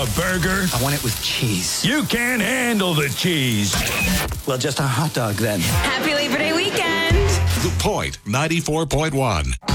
burger? I want it with cheese. You can't handle the cheese. Well, just a hot dog then. Happy Labor Day weekend. The Point 94.1.